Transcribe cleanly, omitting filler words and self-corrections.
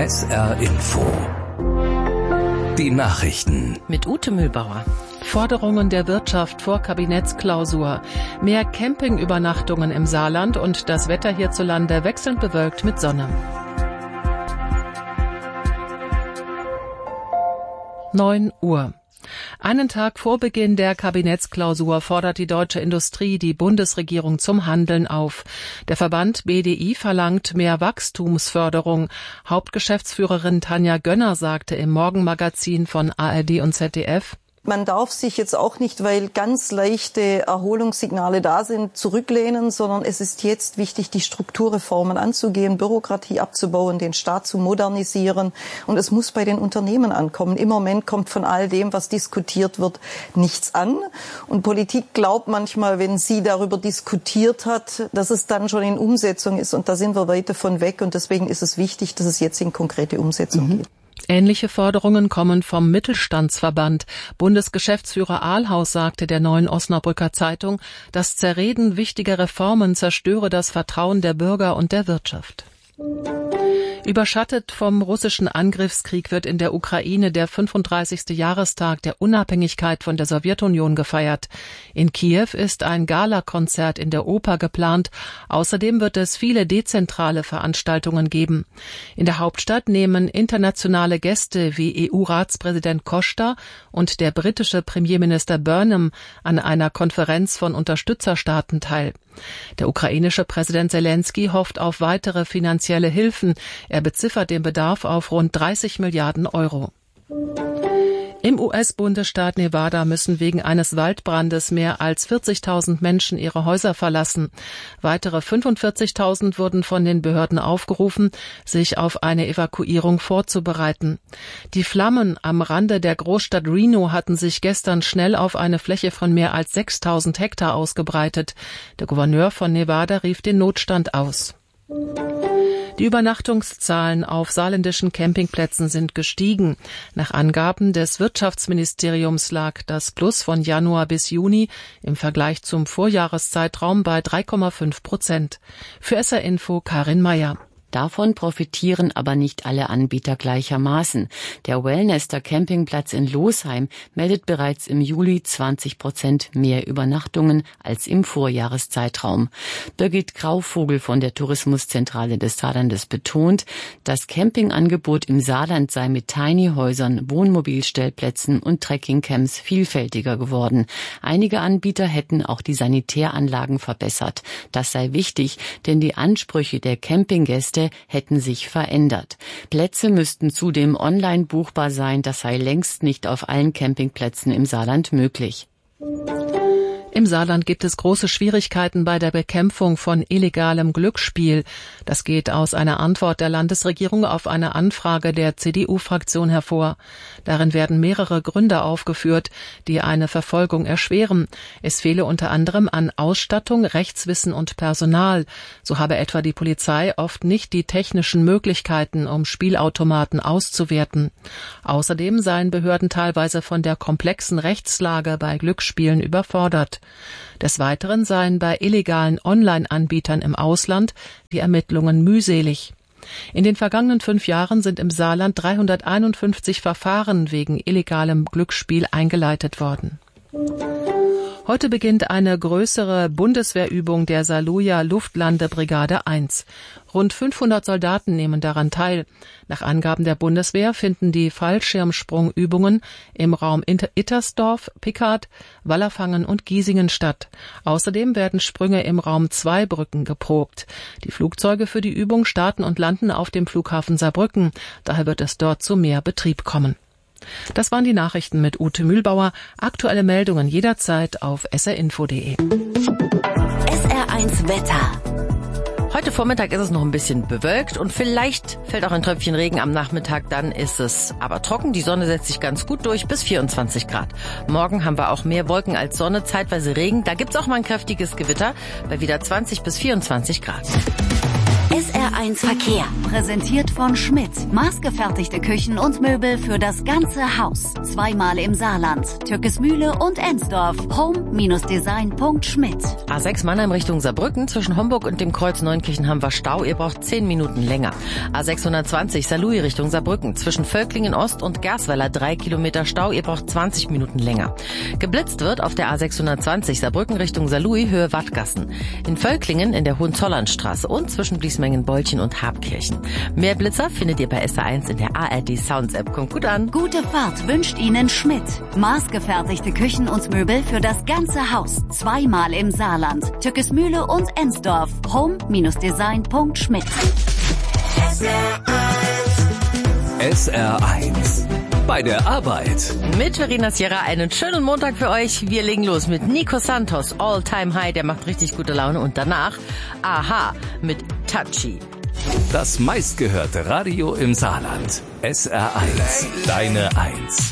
SR Info. Die Nachrichten. Mit Ute Mühlbauer. Forderungen der Wirtschaft vor Kabinettsklausur. Mehr Campingübernachtungen im Saarland und das Wetter hierzulande wechselnd bewölkt mit Sonne. 9 Uhr. Einen Tag vor Beginn der Kabinettsklausur fordert die deutsche Industrie die Bundesregierung zum Handeln auf. Der Verband BDI verlangt mehr Wachstumsförderung. Hauptgeschäftsführerin Tanja Gönner sagte im Morgenmagazin von ARD und ZDF: Man darf sich jetzt auch nicht, weil ganz leichte Erholungssignale da sind, zurücklehnen, sondern es ist jetzt wichtig, die Strukturreformen anzugehen, Bürokratie abzubauen, den Staat zu modernisieren. Und es muss bei den Unternehmen ankommen. Im Moment kommt von all dem, was diskutiert wird, nichts an. Und Politik glaubt manchmal, wenn sie darüber diskutiert hat, dass es dann schon in Umsetzung ist. Und da sind wir weit davon weg. Und deswegen ist es wichtig, dass es jetzt in konkrete Umsetzung geht. Ähnliche Forderungen kommen vom Mittelstandsverband. Bundesgeschäftsführer Ahlhaus sagte der Neuen Osnabrücker Zeitung, das Zerreden wichtiger Reformen zerstöre das Vertrauen der Bürger und der Wirtschaft. Überschattet vom russischen Angriffskrieg wird in der Ukraine der 35. Jahrestag der Unabhängigkeit von der Sowjetunion gefeiert. In Kiew ist ein Galakonzert in der Oper geplant. Außerdem wird es viele dezentrale Veranstaltungen geben. In der Hauptstadt nehmen internationale Gäste wie EU-Ratspräsident Costa und der britische Premierminister Burnham an einer Konferenz von Unterstützerstaaten teil. Der ukrainische Präsident Zelensky hofft auf weitere finanzielle Hilfen. Er beziffert den Bedarf auf rund 30 Milliarden Euro. Im US-Bundesstaat Nevada müssen wegen eines Waldbrandes mehr als 40.000 Menschen ihre Häuser verlassen. Weitere 45.000 wurden von den Behörden aufgerufen, sich auf eine Evakuierung vorzubereiten. Die Flammen am Rande der Großstadt Reno hatten sich gestern schnell auf eine Fläche von mehr als 6.000 Hektar ausgebreitet. Der Gouverneur von Nevada rief den Notstand aus. Die Übernachtungszahlen auf saarländischen Campingplätzen sind gestiegen. Nach Angaben des Wirtschaftsministeriums lag das Plus von Januar bis Juni im Vergleich zum Vorjahreszeitraum bei 3,5%. Für SR Info Karin Meyer. Davon profitieren aber nicht alle Anbieter gleichermaßen. Der Wellnester Campingplatz in Losheim meldet bereits im Juli 20% mehr Übernachtungen als im Vorjahreszeitraum. Birgit Grauvogel von der Tourismuszentrale des Saarlandes betont, das Campingangebot im Saarland sei mit Tiny-Häusern, Wohnmobilstellplätzen und Trekkingcamps vielfältiger geworden. Einige Anbieter hätten auch die Sanitäranlagen verbessert. Das sei wichtig, denn die Ansprüche der Campinggäste hätten sich verändert. Plätze müssten zudem online buchbar sein, das sei längst nicht auf allen Campingplätzen im Saarland möglich. Im Saarland gibt es große Schwierigkeiten bei der Bekämpfung von illegalem Glücksspiel. Das geht aus einer Antwort der Landesregierung auf eine Anfrage der CDU-Fraktion hervor. Darin werden mehrere Gründe aufgeführt, die eine Verfolgung erschweren. Es fehle unter anderem an Ausstattung, Rechtswissen und Personal. So habe etwa die Polizei oft nicht die technischen Möglichkeiten, um Spielautomaten auszuwerten. Außerdem seien Behörden teilweise von der komplexen Rechtslage bei Glücksspielen überfordert. Des Weiteren seien bei illegalen Online-Anbietern im Ausland die Ermittlungen mühselig. In den vergangenen 5 Jahren sind im Saarland 351 Verfahren wegen illegalem Glücksspiel eingeleitet worden. Heute beginnt eine größere Bundeswehrübung der Saarlouer Luftlandebrigade 1. Rund 500 Soldaten nehmen daran teil. Nach Angaben der Bundeswehr finden die Fallschirmsprungübungen im Raum Ittersdorf, Pickard, Wallerfangen und Giesingen statt. Außerdem werden Sprünge im Raum Zweibrücken geprobt. Die Flugzeuge für die Übung starten und landen auf dem Flughafen Saarbrücken. Daher wird es dort zu mehr Betrieb kommen. Das waren die Nachrichten mit Ute Mühlbauer. Aktuelle Meldungen jederzeit auf srinfo.de. SR1 Wetter. Heute Vormittag ist es noch ein bisschen bewölkt und vielleicht fällt auch ein Tröpfchen Regen am Nachmittag. Dann ist es aber trocken. Die Sonne setzt sich ganz gut durch bis 24 Grad. Morgen haben wir auch mehr Wolken als Sonne, zeitweise Regen. Da gibt's auch mal ein kräftiges Gewitter bei wieder 20 bis 24 Grad. SR1 Verkehr, präsentiert von Schmidt. Maßgefertigte Küchen und Möbel für das ganze Haus. Zweimal im Saarland, Türkismühle und Ensdorf. Home-design.schmidt. A6 Mannheim Richtung Saarbrücken. Zwischen Homburg und dem Kreuz Neunkirchen haben wir Stau. Ihr braucht 10 Minuten länger. A620 Saarlouis Richtung Saarbrücken. Zwischen Völklingen Ost und Gersweiler 3 Kilometer Stau. Ihr braucht 20 Minuten länger. Geblitzt wird auf der A620 Saarbrücken Richtung Saarlouis Höhe Wattgassen. In Völklingen in der Hohenzollernstraße und zwischen Bliesmengen-Bolchen und Habkirchen. Mehr Blitzer findet ihr bei SR1 in der ARD Sounds App. Kommt gut an. Gute Fahrt wünscht Ihnen Schmidt. Maßgefertigte Küchen und Möbel für das ganze Haus. Zweimal im Saarland, Türkismühle und Ensdorf. Home-design.schmidt. SR1 bei der Arbeit. Mit Verena Sierra einen schönen Montag für euch. Wir legen los mit Nico Santos, All Time High, der macht richtig gute Laune. Und danach Aha mit Touchy. Das meistgehörte Radio im Saarland. SR1, deine 1.